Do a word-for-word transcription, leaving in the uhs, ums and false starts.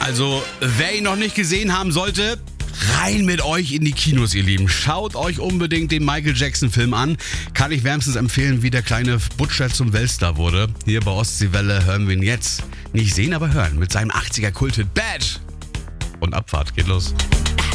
Also, wer ihn noch nicht gesehen haben sollte, rein mit euch in die Kinos, ihr Lieben. Schaut euch unbedingt den Michael Jackson-Film an. Kann ich wärmstens empfehlen, wie der kleine Butcher zum Weltstar wurde. Hier bei Ostseewelle hören wir ihn jetzt. Nicht sehen, aber hören. Mit seinem achtziger-Kult-Hit Bad. Und Abfahrt geht los.